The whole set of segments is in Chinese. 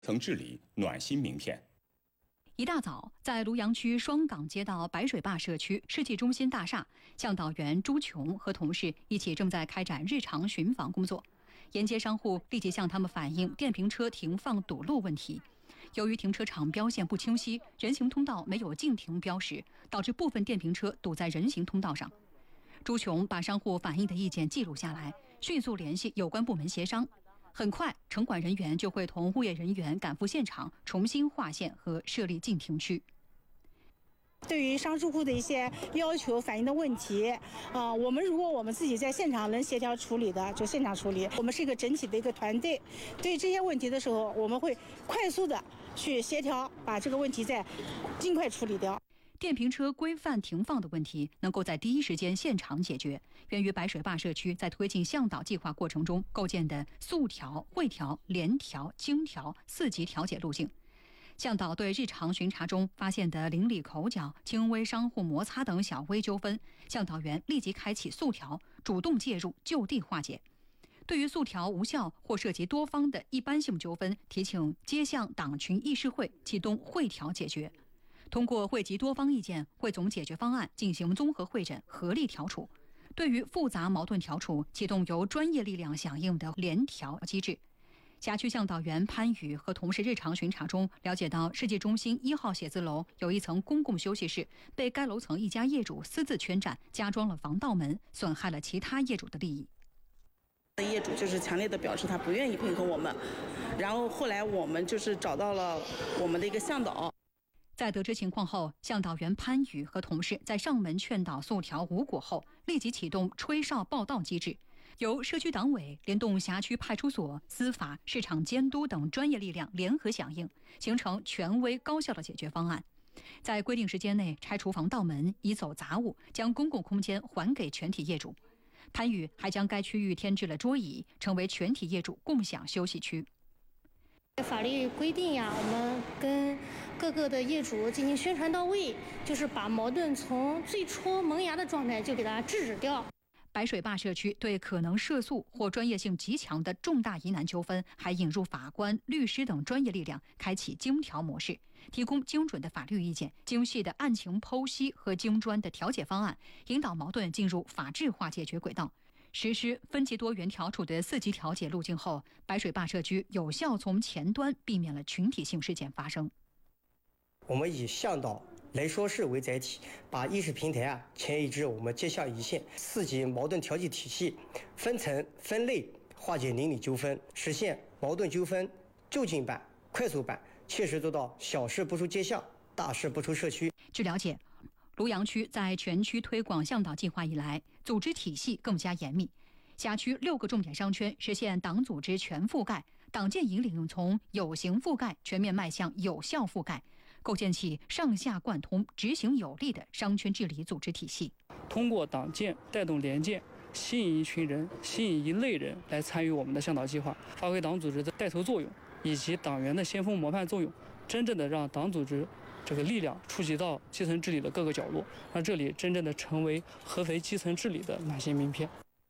层治理暖心名片。 一大早，在庐阳区双岗街道白水坝社区世纪中心大厦，向导员朱琼和同事一起正在开展日常巡防工作。沿街商户立即向他们反映电瓶车停放堵路问题。由于停车场标线不清晰，人行通道没有禁停标识，导致部分电瓶车堵在人行通道上。朱琼把商户反映的意见记录下来，迅速联系有关部门协商。很快，城管人员就会同物业人员赶赴现场，重新划线和设立禁停区。 对于商住户的一些要求反映的问题，如果我们自己在现场能协调处理的，就现场处理。我们是一个整体的一个团队，对于这些问题的时候，我们会快速的去协调，把这个问题再尽快处理掉。 电瓶车规范停放的问题能够在第一时间现场解决，源于白水坝社区在推进向导计划过程中构建的速调、汇调、联调、经调4级调解路径。向导对日常巡查中发现的邻里口角、轻微商户摩擦等小微纠纷，向导员立即开启速调，主动介入，就地化解。对于速调无效或涉及多方的一般性纠纷，提请街巷党群议事会启动汇调解决。通过汇集多方意见，汇总解决方案，进行综合会诊，合力调处。对于复杂矛盾调处，启动由专业力量响应的联调机制。辖区向导员潘宇和同事日常巡查中了解到，世纪中心1号写字楼有一层公共休息室被该楼层一家业主私自圈占，加装了防盗门，损害了其他业主的利益。 业主就是强烈的表示他不愿意配合我们，然后后来我们就是找到了我们的一个向导。 在得知情况后，向导员潘宇和同事在上门劝导速调无果后，立即启动吹哨报到机制，由社区党委联动辖区派出所、司法、市场监督等专业力量联合响应，形成权威高效的解决方案。在规定时间内拆除防盗门，移走杂物，将公共空间还给全体业主。潘宇还将该区域添置了桌椅，成为全体业主共享休息区。 法律规定呀，我们跟各个的业主进行宣传到位，就是把矛盾从最初萌芽的状态就给它制止掉。 白水坝社区对可能涉诉或专业性极强的重大疑难纠纷，还引入法官、律师等专业力量，开启经调模式，提供精准的法律意见、精细的案情剖析和精专的调解方案，引导矛盾进入法治化解决轨道。实施分级多元调处的4级调解路径后，白水坝社区有效从前端避免了群体性事件发生。 我们以向导来说事为载体，把意识平台迁移至我们街巷一线4级矛盾调解体系，分层分类化解邻里纠纷，实现矛盾纠纷就近办、快速办，切实做到小事不出街巷，大事不出社区。 据了解，庐阳区在全区推广向导计划以来，组织体系更加严密。辖区6个重点商圈实现党组织全覆盖，党建引领从有形覆盖全面迈向有效覆盖，构建起上下贯通、执行有力的商圈治理组织体系。 通过党建带动联建，吸引一群人、吸引一类人来参与我们的向导计划，发挥党组织的带头作用以及党员的先锋模范作用，真正的让党组织这个力量触及到基层治理的各个角落，让这里真正的成为合肥基层治理的暖心名片。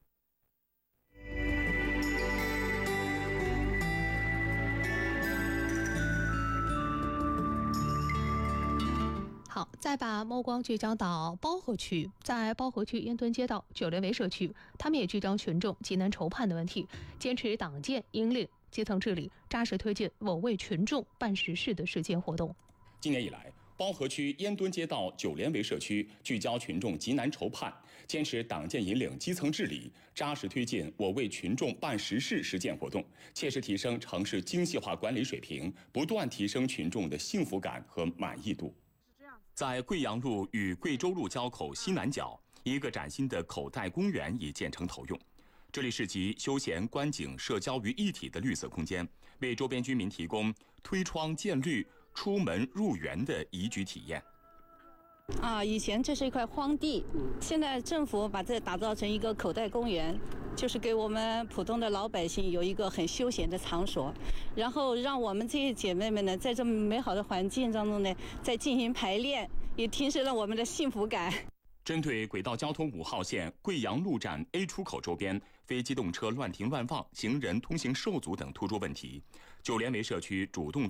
好，再把目光聚焦到包河区，在包河区烟墩街道9连围社区，他们也聚焦群众急难筹判的问题，坚持党建引领基层治理，扎实推进我为群众办实事的实践活动。 今年以来，包河区烟墩街道9连围社区聚焦群众急难筹判，坚持党建引领基层治理，扎实推进我为群众办实事实践活动，切实提升城市精细化管理水平，不断提升群众的幸福感和满意度。在贵阳路与贵州路交口西南角，一个崭新的口袋公园已建成投用。这里是集休闲、观景、社交于一体的绿色空间，为周边居民提供推窗见绿、出门入园的宜居体验。 以前这是一块荒地，现在政府把这打造成一个口袋公园，就是给我们普通的老百姓有一个很休闲的场所，然后让我们这些姐妹们呢，在这么美好的环境当中呢，再进行排练，也提升了我们的幸福感。 针对轨道交通5号线贵阳路站 A 出口周边非机动车乱停乱放、行人通行受阻等突出问题，九连围社区主动